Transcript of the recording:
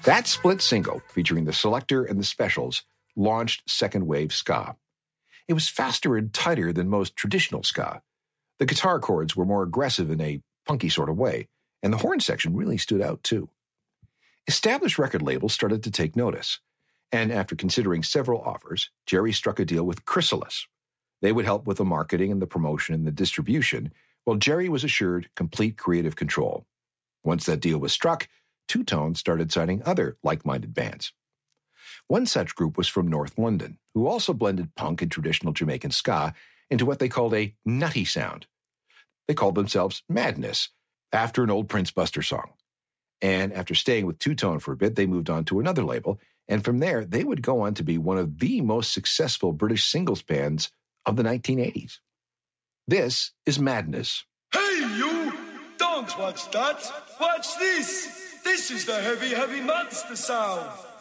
That split single, featuring the Selecter and the Specials, launched second wave ska. It was faster and tighter than most traditional ska. The guitar chords were more aggressive in a punky sort of way, and the horn section really stood out too. Established record labels started to take notice, and after considering several offers, Jerry struck a deal with Chrysalis. They would help with the marketing and the promotion and the distribution, while Jerry was assured complete creative control. Once that deal was struck, Two Tone started signing other like-minded bands. One such group was from North London, who also blended punk and traditional Jamaican ska into what they called a nutty sound. They called themselves Madness, after an old Prince Buster song. And after staying with Two Tone for a bit, they moved on to another label, and from there, they would go on to be one of the most successful British singles bands of the 1980s. This is Madness. Hey, you! Don't watch that! Watch this! This is the heavy, heavy monster sound!